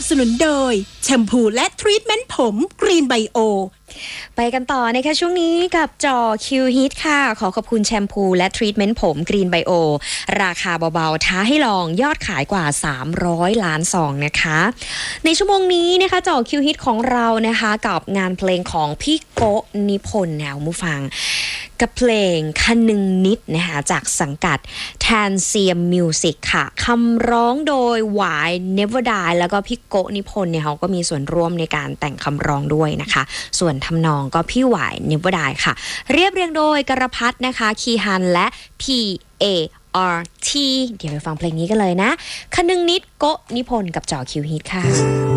สนุนโดยแชมพูและทรีทเมนต์ผมกรีนไบโอไปกันต่อนะคะช่วงนี้กับจอคิวฮิตค่ะขอขอบคุณแชมพูและทรีทเมนต์ผมกรีนไบโอราคาเบาๆท้าให้ลองยอดขายกว่า300ล้านซองนะคะในชั่วโมงนี้นะคะจอคิวฮิตของเรานะคะกับงานเพลงของพี่โกนิพนธ์แนวมูฟังกับเพลงคันนึงนิดนะคะจากสังกัดแทนเซียมมิวสิกค่ะคำร้องโดยหวาย Never Die แล้วก็พี่โกนิพนธ์เนี่ยเขาก็มีส่วนร่วมในการแต่งคำร้องด้วยนะคะส่วนทำนองก็พี่หวาย Never Die ค่ะเรียบเรียงโดยกรพัฒน์นะคะคีฮันและ PART เดี๋ยวไปฟังเพลงนี้กันเลยนะคันนึงนิดโกนิพนธ์กับจอคิวฮิตค่ะ